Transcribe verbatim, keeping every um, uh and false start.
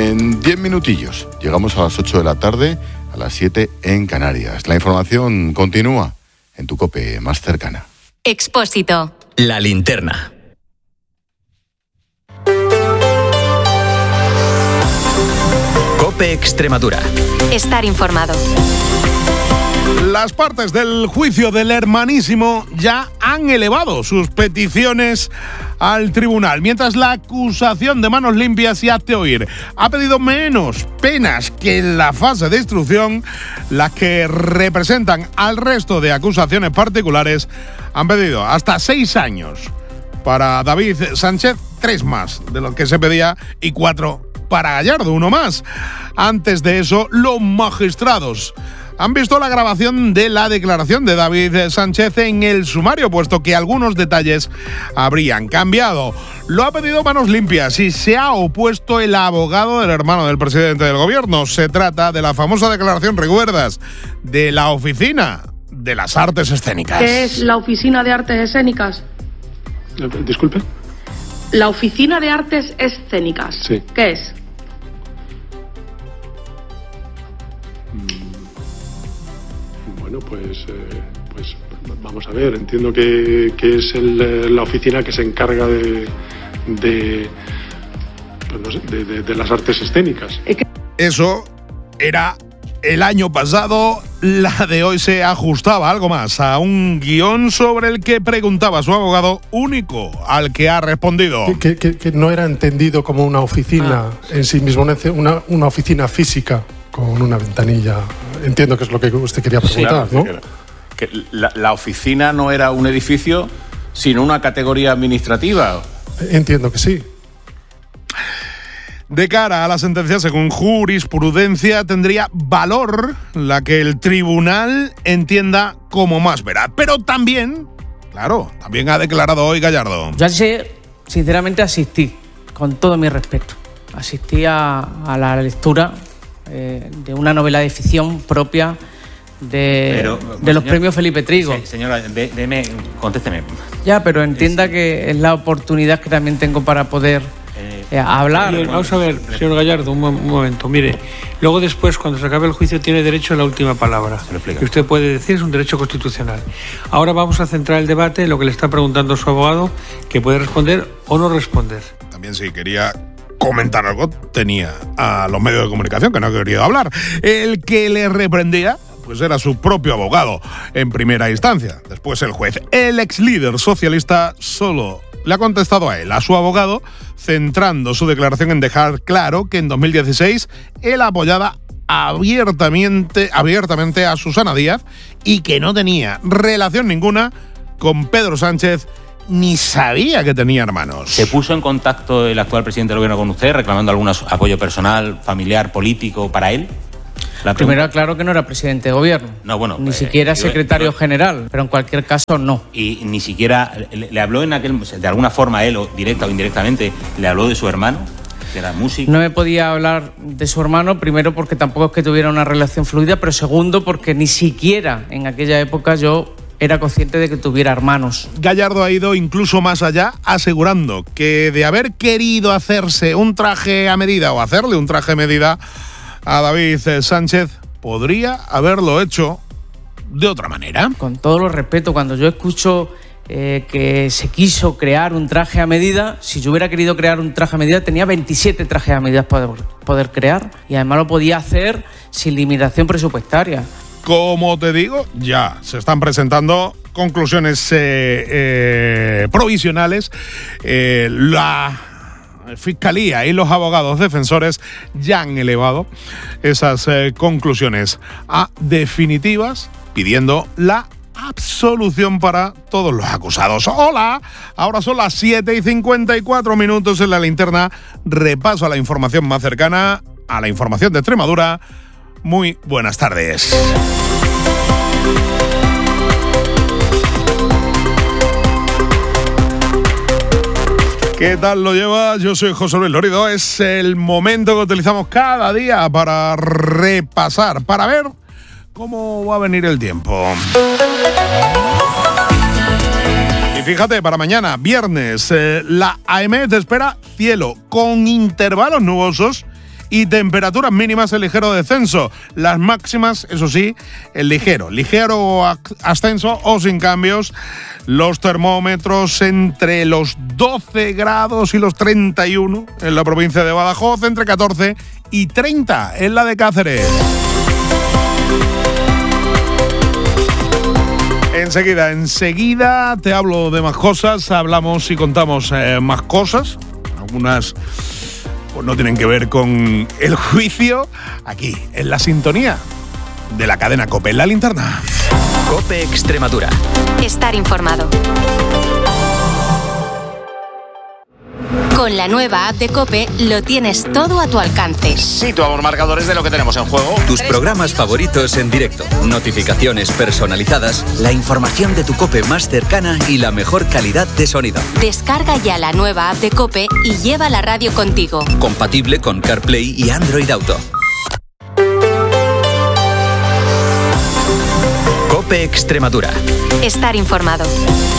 En diez minutillos llegamos a las ocho de la tarde, a las siete en Canarias. La información continúa en tu COPE más cercana. Expósito. La linterna. COPE Extremadura. Estar informado. Las partes del juicio del hermanísimo ya han elevado sus peticiones al tribunal, mientras la acusación de Manos Limpias y Hazte Oír ha pedido menos penas que en la fase de instrucción. Las que representan al resto de acusaciones particulares han pedido hasta seis años para David Sánchez, tres más de los que se pedía, y cuatro para Gallardo, uno más. Antes de eso, los magistrados han visto la grabación de la declaración de David Sánchez en el sumario, puesto que algunos detalles habrían cambiado. Lo ha pedido Manos Limpias y se ha opuesto el abogado del hermano del presidente del gobierno. Se trata de la famosa declaración, ¿recuerdas?, de la Oficina de las Artes Escénicas. ¿Qué es la Oficina de Artes Escénicas? Disculpe. La Oficina de Artes Escénicas. Sí. ¿Qué es? Bueno, pues, eh, pues vamos a ver. Entiendo que, que es el, la oficina que se encarga de, de, pues no sé, de, de, de las artes escénicas. Eso era el año pasado. La de hoy se ajustaba algo más a un guión sobre el que preguntaba su abogado, único al que ha respondido. Que, que, que no era entendido como una oficina ah. en sí mismo, una, una oficina física con una ventanilla. Entiendo que es lo que usted quería preguntar, sí, claro, ¿no? Que la, la oficina no era un edificio, sino una categoría administrativa. Entiendo que sí. De cara a la sentencia, según jurisprudencia, tendría valor la que el tribunal entienda como más veraz. Pero también, claro, también ha declarado hoy Gallardo. Yo ayer, sinceramente, asistí, con todo mi respeto. Asistí a, a la lectura eh, de una novela de ficción propia de, pero, de los señor, premios Felipe Trigo. Sí, señora, déme, contésteme. Ya, pero entienda que es la oportunidad que también tengo para poder Eh, a hablar. Bien, vamos a ver, señor Gallardo, un, un momento. Mire, luego después, cuando se acabe el juicio, tiene derecho a la última palabra. Que usted puede decir, es un derecho constitucional. Ahora vamos a centrar el debate en lo que le está preguntando su abogado, que puede responder o no responder. También sí quería comentar algo, tenía a los medios de comunicación que no ha querido hablar. El que le reprendía, pues era su propio abogado en primera instancia. Después el juez. El ex líder socialista solo le ha contestado a él, a su abogado, centrando su declaración en dejar claro que en dos mil dieciséis él apoyaba abiertamente, abiertamente a Susana Díaz y que no tenía relación ninguna con Pedro Sánchez, ni sabía que tenía hermanos. ¿Se puso en contacto el actual presidente del gobierno con usted, reclamando algún apoyo personal, familiar, político para él? Primero, claro que no era presidente de gobierno. No, bueno. Ni eh, siquiera digo, secretario digo, general, pero en cualquier caso no. Y ni siquiera le, le habló en aquel, de alguna forma él, o directa o indirectamente, le habló de su hermano, que era músico. No me podía hablar de su hermano, primero porque tampoco es que tuviera una relación fluida, pero segundo porque ni siquiera en aquella época yo era consciente de que tuviera hermanos. Gallardo ha ido incluso más allá, asegurando que de haber querido hacerse un traje a medida o hacerle un traje a medida a David Sánchez, podría haberlo hecho de otra manera. Con todo lo respeto, cuando yo escucho eh, que se quiso crear un traje a medida, si yo hubiera querido crear un traje a medida, tenía veintisiete trajes a medida para poder crear, y además lo podía hacer sin limitación presupuestaria. Como te digo, ya se están presentando conclusiones eh, eh, provisionales. Eh, la Fiscalía y los abogados defensores ya han elevado esas eh, conclusiones a definitivas, pidiendo la absolución para todos los acusados. Hola, ahora son las siete y cincuenta y cuatro minutos en la linterna. Repaso a la información más cercana, a la información de Extremadura. Muy buenas tardes. ¿Qué tal lo llevas? Yo soy José Luis Lorido. Es el momento que utilizamos cada día para repasar, para ver cómo va a venir el tiempo. Y fíjate, para mañana, viernes, eh, la A E M E T espera cielo con intervalos nubosos y temperaturas mínimas en ligero descenso. Las máximas, eso sí, en ligero, ligero ascenso o sin cambios. Los termómetros entre los doce grados y los treinta y uno en la provincia de Badajoz, entre catorce y treinta en la de Cáceres. Enseguida, enseguida te hablo de más cosas, hablamos y contamos eh, más cosas. Algunas pues, no tienen que ver con el juicio. Aquí, en la sintonía de la cadena COPE, en la linterna. COPE Extremadura. Estar informado. Con la nueva app de COPE lo tienes todo a tu alcance. Situamos marcadores de lo que tenemos en juego. Tus programas favoritos en directo, notificaciones personalizadas, la información de tu COPE más cercana y la mejor calidad de sonido. Descarga ya la nueva app de COPE y lleva la radio contigo. Compatible con CarPlay y Android Auto. COPE Extremadura. Estar informado.